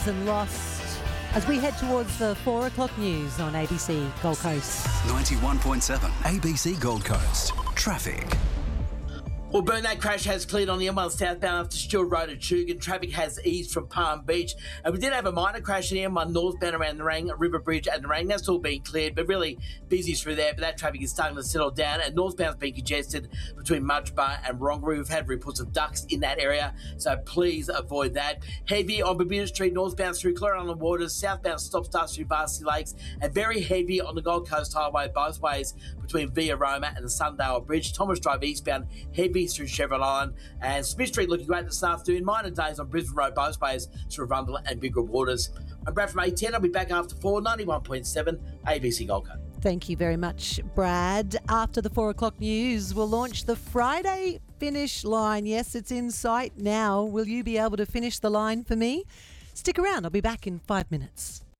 Waves and Lost as we head towards the 4 o'clock news on ABC Gold Coast. 91.7 ABC Gold Coast. Traffic. Well, Burnett crash has cleared on the M1 southbound after Stewart Road at Chugan. Traffic has eased from Palm Beach. And we did have a minor crash in the M1 northbound around Nerang, River Bridge at Nerang. That's all been cleared, but really busy through there. But that traffic is starting to settle down. And northbound's been congested between Mudge Bar and Wrongbury. We've had reports of ducks in that area, so please avoid that. Heavy on Bermuda Street, northbound through Clare Island Waters, southbound stop-starts through Varsity Lakes, and very heavy on the Gold Coast Highway both ways between Via Roma and the Sundale Bridge. Thomas Drive eastbound, heavy through Chevron Island, and Smith Street looking great this afternoon. Minor days on Brisbane Road both ways through Arundel and Bigger Waters. I'm Brad from A10. I'll be back after 4, 91.7 ABC Gold Coast. Thank you very much, Brad. After the 4 o'clock news, we'll launch the Friday finish line. Yes, it's in sight now. Will you be able to finish the line for me? Stick around. I'll be back in 5 minutes.